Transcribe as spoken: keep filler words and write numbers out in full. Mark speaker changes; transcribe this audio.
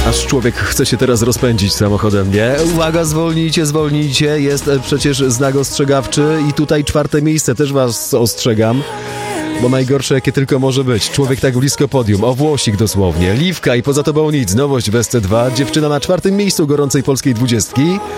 Speaker 1: Aż człowiek chce się teraz rozpędzić samochodem, nie? Uwaga, zwolnijcie, zwolnijcie, jest przecież znak ostrzegawczy i tutaj czwarte miejsce, też was ostrzegam. Bo najgorsze jakie tylko może być. Człowiek tak blisko podium, o włosik dosłownie. Liwka i poza tobą nic, nowość w S C dwa. Dziewczyna na czwartym miejscu gorącej polskiej dwudziestki.